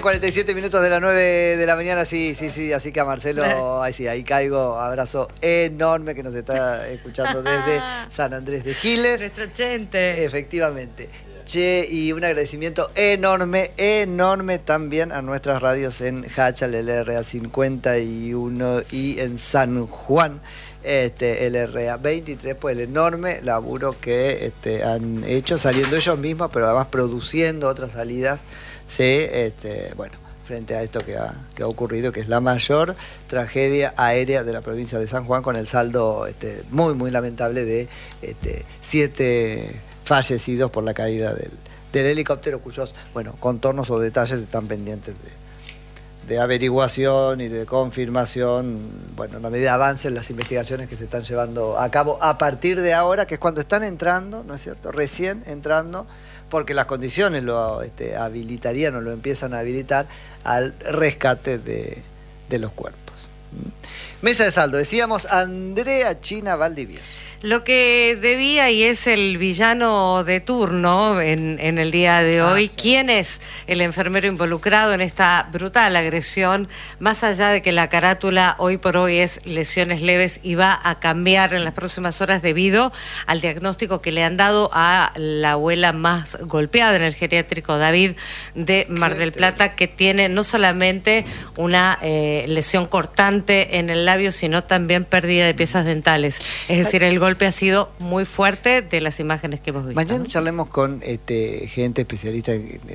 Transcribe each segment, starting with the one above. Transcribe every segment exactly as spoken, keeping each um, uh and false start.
cuarenta y siete minutos de las nueve de la mañana, sí, sí, sí, así que a Marcelo, ahí sí, ahí caigo, abrazo enorme que nos está escuchando desde San Andrés de Giles. Nuestro gente. Efectivamente. Che, y un agradecimiento enorme, enorme también a nuestras radios en Hachal, el R A cincuenta y uno, y en San Juan, este, el R A veintitrés, pues el enorme laburo que este, han hecho, saliendo ellos mismos, pero además produciendo otras salidas, ¿sí? Este, bueno, frente a esto que ha, que ha ocurrido, que es la mayor tragedia aérea de la provincia de San Juan, con el saldo este, muy, muy lamentable de este, siete fallecidos por la caída del, del helicóptero, cuyos, bueno, contornos o detalles están pendientes de, de averiguación y de confirmación, bueno, en la medida avancen las investigaciones que se están llevando a cabo a partir de ahora, que es cuando están entrando, ¿no es cierto?, recién entrando, porque las condiciones lo este, habilitarían o lo empiezan a habilitar al rescate de, de los cuerpos. Mesa de saldo, decíamos Andrea China Valdivieso. Lo que debía y es el villano de turno en, en el día de hoy. Ah, sí. ¿Quién es el enfermero involucrado en esta brutal agresión? Más allá de que la carátula hoy por hoy es lesiones leves y va a cambiar en las próximas horas debido al diagnóstico que le han dado a la abuela más golpeada en el geriátrico David de Mar del Plata, que tiene no solamente una eh, lesión cortante en el labio, sino también pérdida de piezas dentales. Es decir, el golpe ha sido muy fuerte de las imágenes que hemos visto. Mañana ¿no? charlemos con este, gente especialista en, en,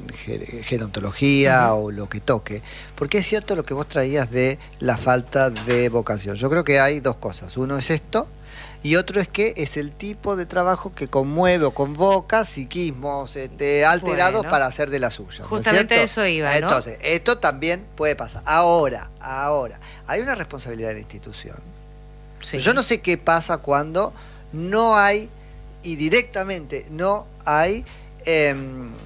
en gerontología uh-huh. o lo que toque, porque es cierto lo que vos traías de la falta de vocación. Yo creo que hay dos cosas. Uno es esto, y otro es que es el tipo de trabajo que conmueve o convoca psiquismos este, alterados bueno, para hacer de la suya. Justamente ¿no es eso iba, ¿no? Entonces, esto también puede pasar. Ahora, ahora, hay una responsabilidad de la institución. Sí. Yo no sé qué pasa cuando no hay, y directamente no hay, eh,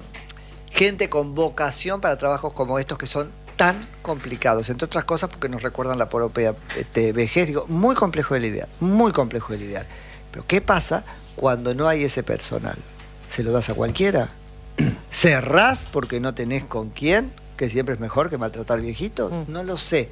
gente con vocación para trabajos como estos que son tan complicados, entre otras cosas porque nos recuerdan la propia este, vejez. Digo, muy complejo el ideal, muy complejo el ideal. Pero ¿qué pasa cuando no hay ese personal? ¿Se lo das a cualquiera? ¿Cerrás porque no tenés con quién? Que siempre es mejor que maltratar viejitos. Mm. No lo sé.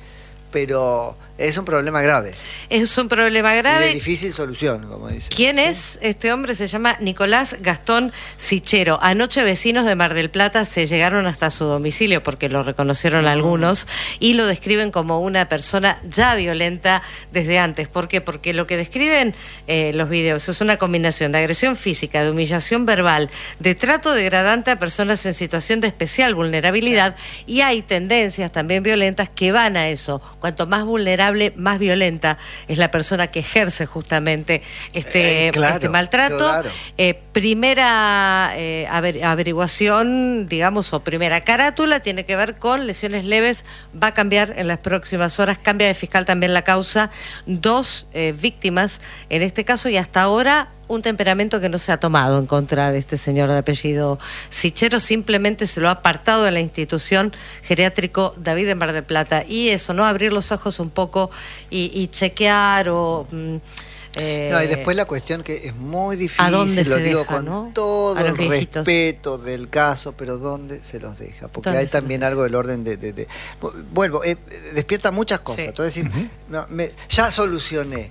Pero es un problema grave. Es un problema grave. Y de difícil solución, como dice. ¿Quién ¿sí? es este hombre? Se llama Nicolás Gastón Sichero. Anoche vecinos de Mar del Plata se llegaron hasta su domicilio porque lo reconocieron mm. algunos y lo describen como una persona ya violenta desde antes. ¿Por qué? Porque lo que describen eh, los videos es una combinación de agresión física, de humillación verbal, de trato degradante a personas en situación de especial vulnerabilidad, y hay tendencias también violentas que van a eso. Cuanto más vulnerable, más violenta es la persona que ejerce justamente este, eh, claro, este maltrato. Claro. Eh, primera eh, aver, averiguación, digamos, o primera carátula, tiene que ver con lesiones leves. Va a cambiar en las próximas horas. Cambia de fiscal también la causa. Dos eh, víctimas en este caso, y hasta ahora un temperamento que no se ha tomado en contra de este señor de apellido Sichero, simplemente se lo ha apartado de la institución geriátrico David de Mar del Plata. Y eso, ¿no? Abrir los ojos un poco y, y chequear o... Mm, Eh, no, y después la cuestión que es muy difícil, ¿a dónde lo se digo deja, con ¿no? todo el viejitos. respeto del caso, pero ¿dónde se los deja? Porque hay también algo del orden de... de, de vuelvo, eh, despierta muchas cosas. Sí. Entonces, uh-huh. no, me, ya solucioné.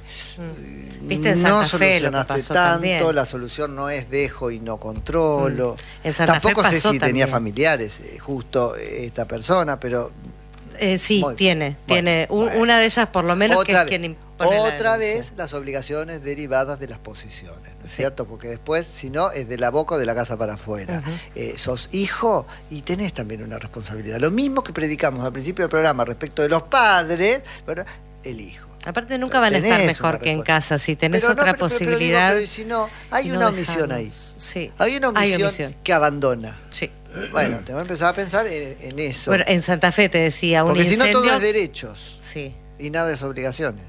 Mm. ¿Viste en Santa no Fe lo que solucionaste pasó tanto, también? La solución no es dejo y no controlo. Mm. En Santa Tampoco Fe sé pasó si también. tenía familiares, eh, justo eh, esta persona, pero... Eh, sí, Muy, tiene, bueno, tiene un, bueno. una de ellas por lo menos, otra que es vez, quien impone Otra la vez las obligaciones derivadas de las posiciones, ¿no es sí. cierto? Porque después, si no, es de la boca o de la casa para afuera. Uh-huh. eh, sos hijo y tenés también una responsabilidad. Lo mismo que predicamos al principio del programa respecto de los padres, ¿verdad? El hijo. Aparte nunca van a estar mejor que en casa, si tenés pero otra no, pero, posibilidad. Pero, digo, pero si no, hay no una dejamos. omisión ahí. Sí. Hay una omisión, hay omisión que abandona. Sí. Bueno, te voy a empezar a pensar en, en eso. Bueno, en Santa Fe te decía, un Porque incendio... si no, todo es derechos. Sí. Y nada es obligaciones.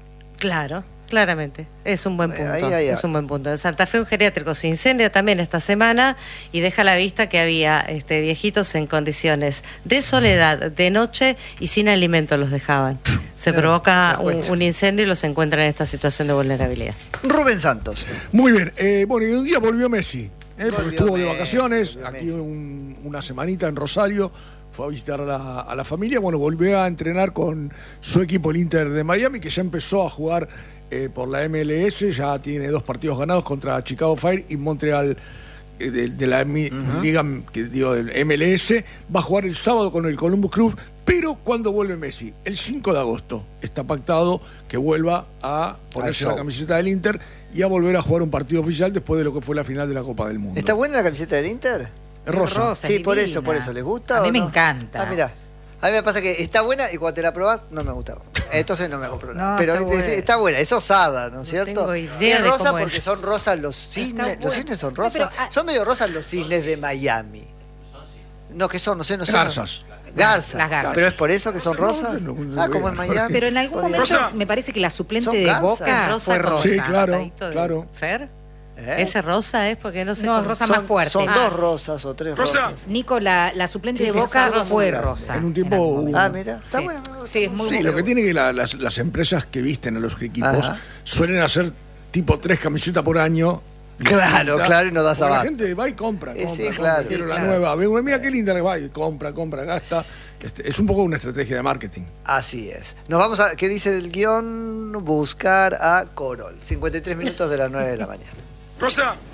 Claro, claramente. Es un buen punto. Ahí, ahí, ahí. Es un buen punto. En Santa Fe un geriátrico se incendia también esta semana y deja a la vista que había este, viejitos en condiciones de soledad, de noche y sin alimento los dejaban. Se Claro, provoca un, un incendio y los encuentran en esta situación de vulnerabilidad. Rubén Santos. Muy bien. Eh, bueno, y un día volvió Messi. Eh, porque Volvió estuvo de Messi, vacaciones, volvió aquí Messi. un, una semanita en Rosario, fue a visitar a la, a la familia. Bueno, volvió a entrenar con su equipo, el Inter de Miami, que ya empezó a jugar eh, por la M L S, ya tiene dos partidos ganados contra Chicago Fire y Montreal eh, de, de la uh-huh. Liga, que digo, del M L S. Va a jugar el sábado con el Columbus Crew, pero ¿cuándo vuelve Messi? El cinco de agosto está pactado que vuelva a ponerse la camiseta del Inter y a volver a jugar un partido oficial después de lo que fue la final de la Copa del Mundo. ¿Está buena la camiseta del Inter? Es rosa. rosa. Sí, por eso, por eso. ¿Les gusta? A mí o me no? encanta. Ah, mira. A mí me pasa que está buena y cuando te la probás no me gusta. Entonces no me compro nada. No, pero está buena. está buena, es osada, ¿no es cierto? No tengo idea es de rosa cómo porque es. son rosas los cisnes. Los cisnes son rosas. No, pero, ah, son medio rosas los cisnes de Miami. No, que son, no sé, no sé. Garzas. Garzas. Las garzas. Pero es por eso que son No, rosas. no, no, Ah, no, como en no, Miami. Pero en algún Podría- momento Rosa. me parece que la suplente Son de garzas. Boca rosa fue con rosa. Sí, claro, patadito de claro. Fer. ¿Eh? Ese rosa es porque no sé No, cómo- rosa Son- más fuerte. Son Ah. dos rosas o tres Rosa. rosas. Nico, la, la suplente Sí, de Boca rosa fue grande. rosa. En un tiempo algún hubo- momento. Ah, mira. Está Sí. buena. me gusta. Sí, es muy Sí, bueno. lo que tiene que la- las, las empresas que visten a los equipos Ajá. suelen hacer tipo tres camisetas por año. Claro, distintas, claro, y no das porque abasto. La gente va y compra, Eh, compra, sí, compra, claro. quiero Sí, la claro. nueva. Ve, mira qué linda, va y compra, compra, gasta. Este, es un poco una estrategia de marketing. Así es. Nos vamos a, ¿qué dice el guión? Buscar a Corol. cincuenta y tres minutos de las nueve de la mañana. Rosa.